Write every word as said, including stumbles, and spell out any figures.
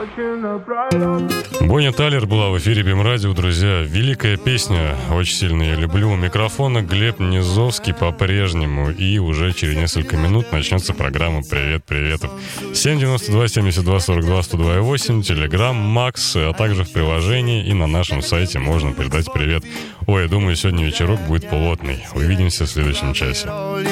Бонни Тайлер была в эфире БИМ-радио, друзья. Великая песня, очень сильно ее люблю. У микрофона Глеб Низовский по-прежнему. И уже через несколько минут начнется программа «Привет, приветов». семь девяносто два семьдесят два сорок два сто два восемь, Телеграм, Макс, а также в приложении и на нашем сайте можно передать привет. Ой, я думаю, сегодня вечерок будет плотный. Увидимся в следующем часе.